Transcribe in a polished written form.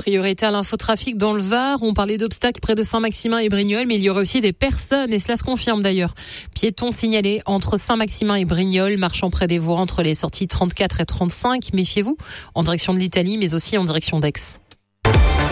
priorité à l'infotrafic dans le Var. On parlait d'obstacles près de Saint-Maximin et Brignoles, mais il y aurait aussi des personnes, et cela se confirme d'ailleurs. Piétons signalés entre Saint-Maximin et Brignoles, marchant près des voies entre les sorties 34 et 35. Méfiez-vous, en direction de l'Italie, mais aussi en direction d'Aix.